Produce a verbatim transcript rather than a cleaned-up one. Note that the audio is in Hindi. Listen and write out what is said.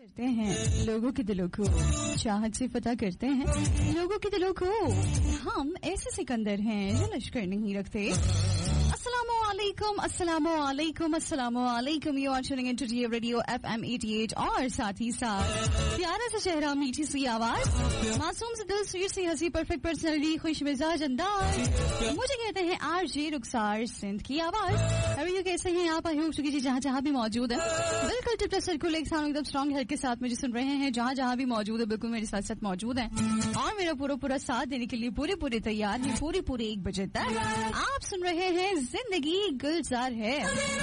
करते हैं लोगों के दिलों को, चाहत से पता करते हैं लोगों के दिलों को। हम ऐसे सिकंदर हैं जो लश्कर नहीं रखते। अस्सलामु अलैकुम, अस्सलामु अलैकुम, अस्सलामु अलैकुम। You are tuning into ji radio F M अठासी और साथ ही साथ प्यारा सा चेहरा, मीठी सी आवाज, मासूम से दिल, स्वीट सी हंसी, परफेक्ट पर्सनैलिटी, खुश मिजाज अंदाज, मुझे कहते हैं आरजे रुखसार सिंध की आवाज। अरे यू कैसे हैं आप? आई होप जी जहाँ जहाँ भी मौजूद है बिल्कुल टिप टप सर्कुल एक साथ एकदम स्ट्रॉन्ग हेल्थ के साथ मुझे सुन रहे हैं। जहाँ जहाँ भी मौजूद है बिल्कुल मेरे साथ साथ मौजूद है और मेरा पूरा पूरा साथ देने के लिए पूरे पूरे तैयार है। पूरे पूरे एक बजे तक आप सुन रहे हैं जिंदगी गुलजार है।